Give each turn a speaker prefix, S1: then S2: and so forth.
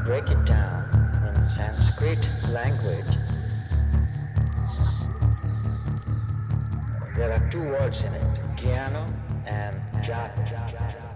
S1: break it down in Sanskrit language, there are two words in it, jnana and jata.